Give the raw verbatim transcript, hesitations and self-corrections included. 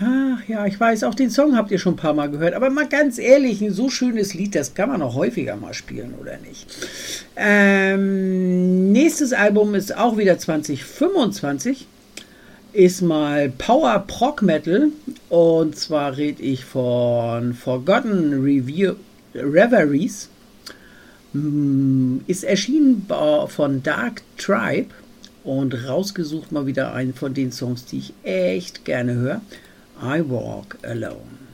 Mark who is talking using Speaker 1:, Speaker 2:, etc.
Speaker 1: Ach ja, ich weiß, auch den Song habt ihr schon ein paar Mal gehört. Aber mal ganz ehrlich, ein so schönes Lied, das kann man auch häufiger mal spielen, oder nicht? Ähm, nächstes Album ist auch wieder zwanzig fünfundzwanzig. Ist mal Power Prog Metal. Und zwar rede ich von Forgotten Review, Reveries. Ist erschienen von Dark Tribe. Und rausgesucht mal wieder einen von den Songs, die ich echt gerne höre. I Walk Alone.